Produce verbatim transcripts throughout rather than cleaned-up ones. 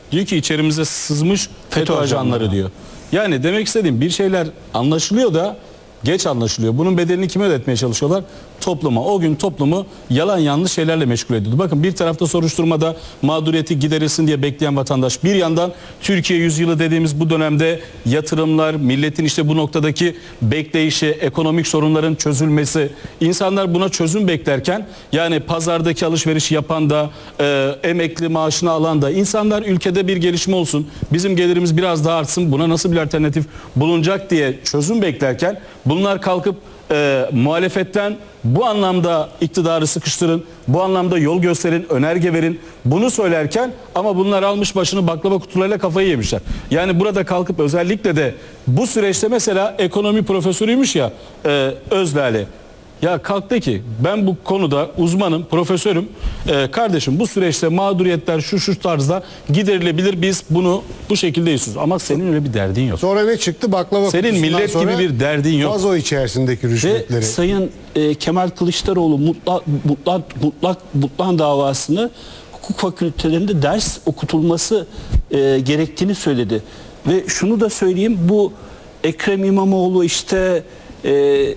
Diyor ki içerimize sızmış FETÖ ajanları diyor. Yani demek istediğim bir şeyler anlaşılıyor da geç anlaşılıyor. Bunun bedelini kime ödetmeye çalışıyorlar? Topluma. O gün toplumu yalan yanlış şeylerle meşgul ediyordu. Bakın bir tarafta soruşturmada mağduriyeti giderilsin diye bekleyen vatandaş. Bir yandan Türkiye yüzyılı dediğimiz bu dönemde yatırımlar, milletin işte bu noktadaki bekleyişi, ekonomik sorunların çözülmesi. İnsanlar buna çözüm beklerken yani pazardaki alışverişi yapan da, e, emekli maaşını alan da, insanlar ülkede bir gelişme olsun, bizim gelirimiz biraz daha artsın, buna nasıl bir alternatif bulunacak diye çözüm beklerken bunlar kalkıp e, muhalefetten bu anlamda iktidarı sıkıştırın, bu anlamda yol gösterin, önerge verin. Bunu söylerken ama bunlar almış başını baklava kutularıyla kafayı yemişler. Yani burada kalkıp özellikle de bu süreçte mesela ekonomi profesörüymüş ya e, Özlale. Ya kalktı ki ben bu konuda uzmanım, profesörüm. Ee, kardeşim bu süreçte mağduriyetler şu şu tarzda giderilebilir. Biz bunu bu şekilde istiyoruz. Ama senin öyle bir derdin yok. Sonra ne çıktı? Baklava Senin millet gibi bir derdin yok. Vazo içerisindeki rüşvetleri. Ve Sayın e, Kemal Kılıçdaroğlu mutlak, mutlak, mutlak, mutlak davasını hukuk fakültelerinde ders okutulması e, gerektiğini söyledi. Ve şunu da söyleyeyim, bu Ekrem İmamoğlu işte e,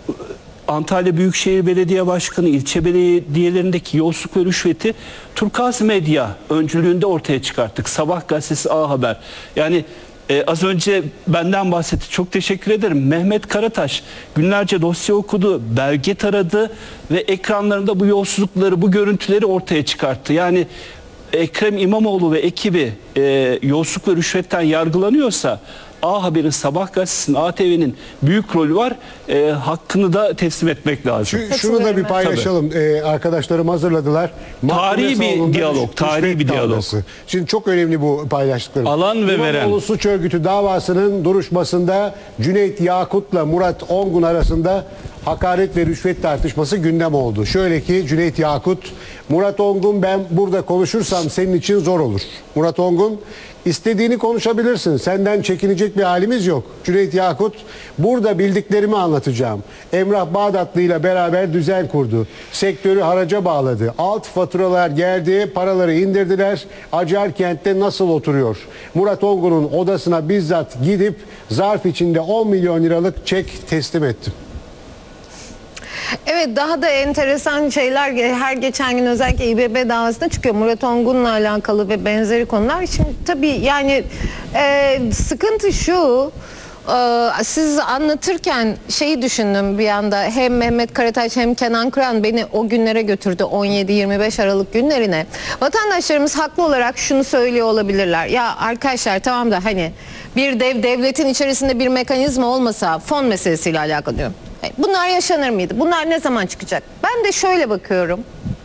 Antalya Büyükşehir Belediye Başkanı, ilçe belediyelerindeki yolsuzluk ve rüşveti Turkuaz Medya öncülüğünde ortaya çıkarttık. Sabah gazetesi, A Haber. Yani e, az önce benden bahsetti. Çok teşekkür ederim. Mehmet Karataş günlerce dosya okudu, belge taradı ve ekranlarında bu yolsuzlukları, bu görüntüleri ortaya çıkarttı. Yani Ekrem İmamoğlu ve ekibi e, yolsuzluk ve rüşvetten yargılanıyorsa A Haber'in, Sabah gazetesinin, A T V'nin büyük rolü var. E, hakkını da teslim etmek lazım. Şu, şunu da bir paylaşalım. Ee, arkadaşlarım hazırladılar. Tarihi bir diyalog, tarihi bir diyalog. Şimdi çok önemli bu paylaştıklarım. Alan ve veren. İmamoğlu Suç Örgütü davasının duruşmasında Cüneyt Yakut'la Murat Ongun arasında hakaret ve rüşvet tartışması gündem oldu. Şöyle ki Cüneyt Yakut, Murat Ongun ben burada konuşursam senin için zor olur. Murat Ongun, istediğini konuşabilirsin. Senden çekinecek bir halimiz yok. Cüneyt Yakut, burada bildiklerimi anlatacağım. Emrah Bağdatlı ile beraber düzen kurdu. Sektörü haraca bağladı. Alt faturalar geldi, paraları indirdiler. Acarkent'te nasıl oturuyor? Murat Ongun'un odasına bizzat gidip zarf içinde on milyon liralık çek teslim ettim. Evet, daha da enteresan şeyler her geçen gün özellikle İBB davasında çıkıyor. Murat Ongun'la alakalı ve benzeri konular. Şimdi tabii yani e, sıkıntı şu, e, siz anlatırken şeyi düşündüm bir anda, hem Mehmet Karataş hem Kenan Kıran beni o günlere götürdü, on yedi yirmi beş Aralık günlerine. Vatandaşlarımız haklı olarak şunu söylüyor olabilirler. Ya arkadaşlar tamam da hani bir dev devletin içerisinde bir mekanizma olmasa, fon meselesiyle alakalı diyorum. Bunlar yaşanır mıydı? Bunlar ne zaman çıkacak? Ben de şöyle bakıyorum.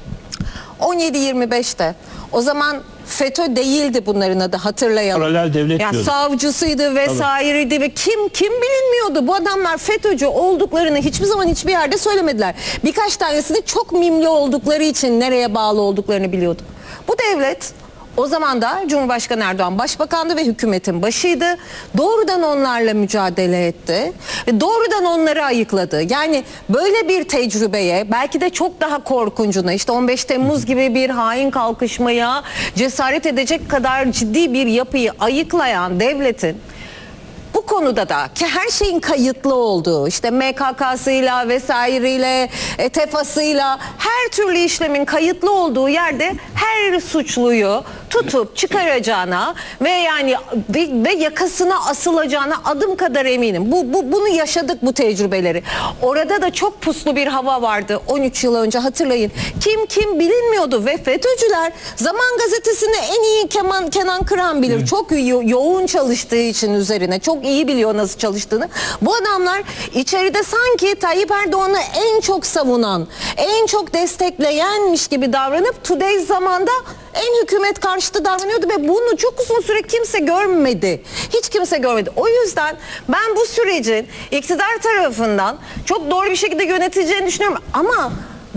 on yedi yirmi beşte o zaman FETÖ değildi bunların adı, hatırlayalım. Paralel devlet yani diyorduk. savcısıydı vesaireydi ve kim kim bilinmiyordu. Bu adamlar FETÖ'cü olduklarını hiçbir zaman hiçbir yerde söylemediler. Birkaç tanesi de çok mimli oldukları için nereye bağlı olduklarını biliyorduk. Bu devlet o zaman da Cumhurbaşkanı Erdoğan başbakandı ve hükümetin başıydı. Doğrudan onlarla mücadele etti. Ve doğrudan onları ayıkladı. Yani böyle bir tecrübeye, belki de çok daha korkuncuna, işte on beş Temmuz gibi bir hain kalkışmaya cesaret edecek kadar ciddi bir yapıyı ayıklayan devletin bu konuda da ki her şeyin kayıtlı olduğu, işte M K K'sıyla vesaireyle, e, tefasıyla her türlü işlemin kayıtlı olduğu yerde her suçluyu tutup çıkaracağına ve yani ve, ve yakasına asılacağına adım kadar eminim. Bu, bu bunu yaşadık, bu tecrübeleri. Orada da çok puslu bir hava vardı on üç yıl önce, hatırlayın. Kim kim bilinmiyordu ve FETÖ'cüler, Zaman Gazetesi'ni en iyi Kenan, Kenan Kıran bilir. Evet. Çok yo yoğun çalıştığı için üzerine çok iyi biliyor nasıl çalıştığını. Bu adamlar içeride sanki Tayyip Erdoğan'ı en çok savunan, en çok destekleyenmiş gibi davranıp Today's Zaman'da en hükümet karşıtı davranıyordu ve bunu çok uzun süre kimse görmedi. Hiç kimse görmedi. O yüzden ben bu sürecin iktidar tarafından çok doğru bir şekilde yönetileceğini düşünüyorum ama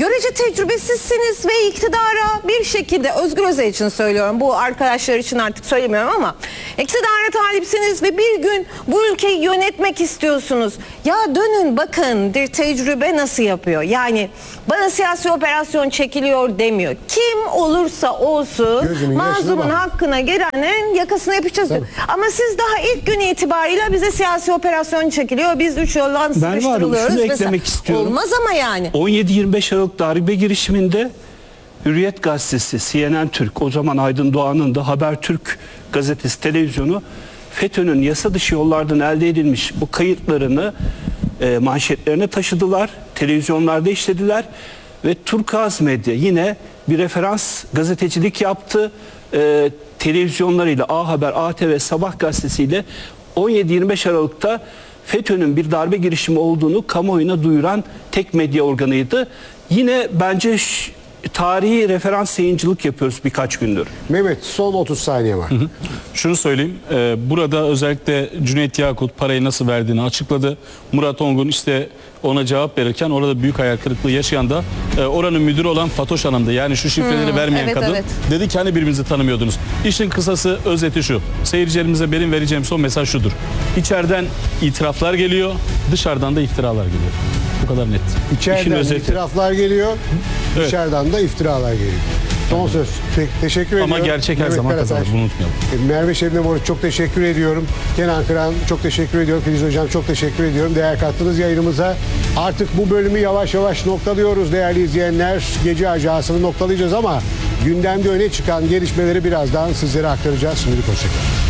Görece tecrübesizsiniz ve iktidara bir şekilde, Özgür Özel için söylüyorum, bu arkadaşlar için artık söylemiyorum ama iktidara talipsiniz ve bir gün bu ülkeyi yönetmek istiyorsunuz. Ya dönün bakın bir tecrübe nasıl yapıyor. Yani bana siyasi operasyon çekiliyor demiyor. Kim olursa olsun Gözümün yaşına mazlumun bak. hakkına gelenin yakasına yapacağız diyor. Ama siz daha ilk gün itibariyle bize siyasi operasyon çekiliyor. Biz üç yoldan Merve Hanım, sıkıştırılıyoruz. şunu vesaire. eklemek istiyorum. Olmaz ama yani. on yedi yirmi beş Aralık darbe girişiminde Hürriyet Gazetesi, C N N Türk, o zaman Aydın Doğan'ın da Habertürk gazetesi, televizyonu FETÖ'nün yasa dışı yollardan elde edilmiş bu kayıtlarını e, manşetlerine taşıdılar. Televizyonlarda işlediler ve Turkuaz Medya yine bir referans gazetecilik yaptı. E, televizyonlarıyla A Haber, A T V, Sabah gazetesiyle on yedi yirmi beş Aralık'ta FETÖ'nün bir darbe girişimi olduğunu kamuoyuna duyuran tek medya organıydı. Yine bence ş- tarihi referans yayıncılık yapıyoruz birkaç gündür. Mehmet son otuz saniye var. Şunu söyleyeyim. e, burada özellikle Cüneyt Yakut parayı nasıl verdiğini açıkladı. Murat Ongun işte ona cevap verirken orada büyük hayal kırıklığı yaşayan da e, oranın müdürü olan Fatoş Hanım'dı. Yani şu şifreleri vermeyen evet, kadın. evet. Dedi ki hani birbirinizi tanımıyordunuz. İşin kısası, özeti şu. Seyircilerimize benim vereceğim son mesaj şudur. İçeriden itiraflar geliyor, dışarıdan da iftiralar geliyor. Bu kadar net. İşin İçeriden özeti. itiraflar geliyor, Evet. dışarıdan da iftiralar geliyor. Son söz. Te- teşekkür ediyorum. Ama gerçek her Mehmet zaman Karataş. kazanır. Bunu unutmayalım. E, Merve Şebnem Oruç çok teşekkür ediyorum. Kenan Kıran çok teşekkür ediyorum. Filiz Hocam çok teşekkür ediyorum. Değer kattınız yayınımıza. Artık bu bölümü yavaş yavaş noktalıyoruz değerli izleyenler. Gece Ajansı'nı noktalayacağız ama gündemde öne çıkan gelişmeleri birazdan sizlere aktaracağız. Şimdilik hoşçakalın.